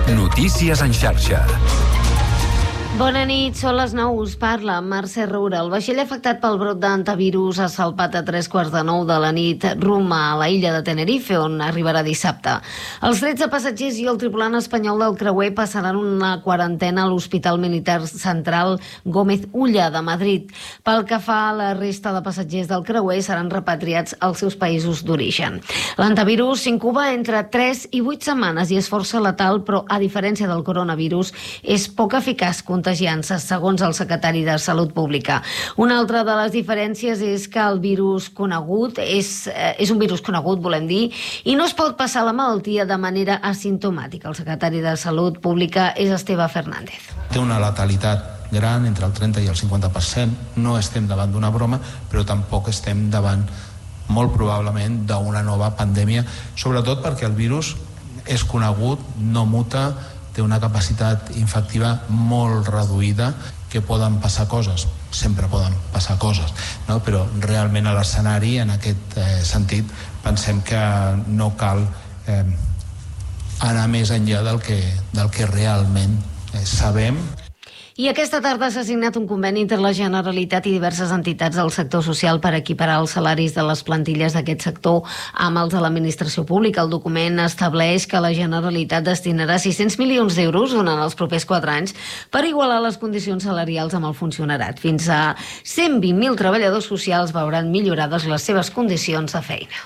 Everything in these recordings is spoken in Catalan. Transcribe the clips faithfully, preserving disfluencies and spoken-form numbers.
Notícies en xarxa. Bona nit, són les nou, us parla Mercè Roura. El vaixell afectat pel brot d'antivirus ha salpat a tres quarts de nou de la nit rumb a la illa de Tenerife, on arribarà dissabte. Els tretze passatgers i el tripulant espanyol del creuer passaran una quarantena a l'Hospital Militar Central Gómez Ulla de Madrid. Pel que fa a la resta de passatgers del creuer, seran repatriats als seus països d'origen. L'antivirus s'incuba entre tres i vuit setmanes i és força letal, però a diferència del coronavirus, és poc eficaç contagiant-se, segons el secretari de Salut Pública. Una altra de les diferències és que el virus conegut és, eh, és un virus conegut, volem dir, i no es pot passar la malaltia de manera asimptomàtica. El secretari de Salut Pública és Esteve Fernández. Té una letalitat gran, entre el trenta i el cinquanta per cent. No estem davant d'una broma, però tampoc estem davant, molt probablement, d'una nova pandèmia, sobretot perquè el virus és conegut, no muta, té una capacitat infectiva molt reduïda, que poden passar coses, sempre poden passar coses, no? Però realment a l'escenari, en aquest eh, sentit, pensem que no cal eh, anar més enllà del que, del que realment eh, sabem. I aquesta tarda s'ha signat un conveni entre la Generalitat i diverses entitats del sector social per equiparar els salaris de les plantilles d'aquest sector amb els de l'administració pública. El document estableix que la Generalitat destinarà sis-cents milions d'euros durant els propers quatre anys per igualar les condicions salarials amb el funcionarat. Fins a cent vint mil treballadors socials veuran millorades les seves condicions de feina.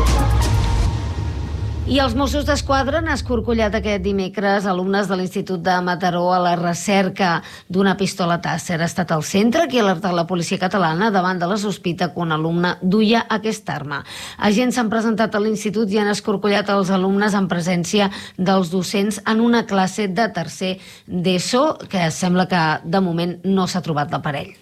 I els Mossos d'Esquadra han escorcollat aquest dimecres alumnes de l'Institut de Mataró a la recerca d'una pistola Taser. Ha estat el centre qui ha alertat la policia catalana davant de la sospita que un alumne duia aquesta arma. Agents s'han presentat a l'institut i han escorcollat els alumnes en presència dels docents en una classe de tercer d'ESO, que sembla que de moment no s'ha trobat l'aparell.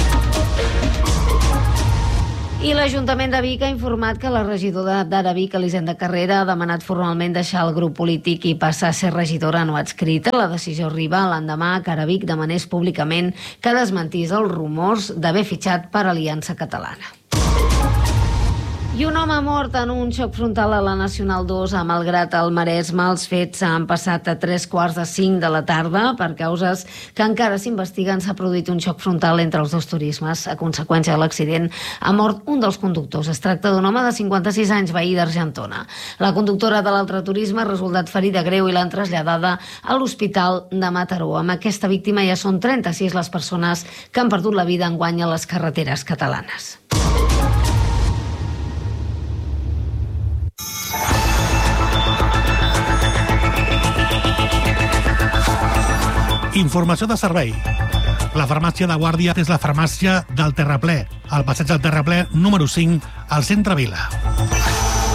I l'Ajuntament de Vic ha informat que la regidora d'Ara Vic, Elisenda Carrera, ha demanat formalment deixar el grup polític i passar a ser regidora no adscrita. La decisió arriba l'endemà que Ara Vic demanés públicament que desmentís els rumors d'haver fitxat per Aliança Catalana. I un home mort en un xoc frontal a la Nacional dos a Malgrat al Maresme. Els fets han passat a tres quarts de cinc de la tarda. Per causes que encara s'investiguen, s'ha produït un xoc frontal entre els dos turismes. A conseqüència de l'accident ha mort un dels conductors. Es tracta d'un home de cinquanta-sis anys, veí d'Argentona. La conductora de l'altre turisme ha resultat ferida greu i l'han traslladada a l'Hospital de Mataró. Amb aquesta víctima ja són trenta-sis les persones que han perdut la vida enguany a les carreteres catalanes. Informació de servei. La farmàcia de Guàrdia és la farmàcia del Terraplè, al passeig del Terraplè número cinc, al centre Vila.